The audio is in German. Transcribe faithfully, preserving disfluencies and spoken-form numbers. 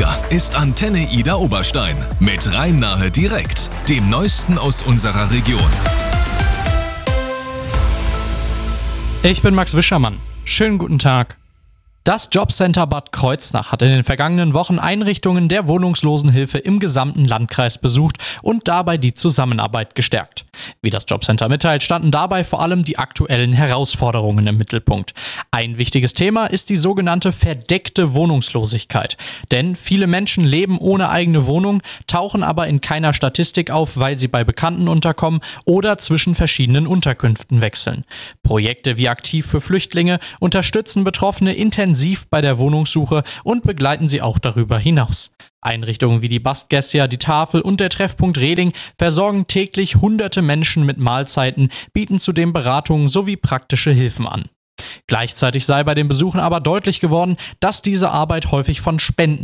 Hier ist Antenne Ida Oberstein mit Rhein-Nahe direkt, dem Neuesten aus unserer Region. Ich bin Max Wischermann. Schönen guten Tag. Das Jobcenter Bad Kreuznach hat in den vergangenen Wochen Einrichtungen der Wohnungslosenhilfe im gesamten Landkreis besucht und dabei die Zusammenarbeit gestärkt. Wie das Jobcenter mitteilt, standen dabei vor allem die aktuellen Herausforderungen im Mittelpunkt. Ein wichtiges Thema ist die sogenannte verdeckte Wohnungslosigkeit. Denn viele Menschen leben ohne eigene Wohnung, tauchen aber in keiner Statistik auf, weil sie bei Bekannten unterkommen oder zwischen verschiedenen Unterkünften wechseln. Projekte wie Aktiv für Flüchtlinge unterstützen Betroffene intensiv bei der Wohnungssuche und begleiten sie auch darüber hinaus. Einrichtungen wie die Bastgestia, die Tafel und der Treffpunkt Reding versorgen täglich hunderte Menschen mit Mahlzeiten, bieten zudem Beratungen sowie praktische Hilfen an. Gleichzeitig sei bei den Besuchen aber deutlich geworden, dass diese Arbeit häufig von Spenden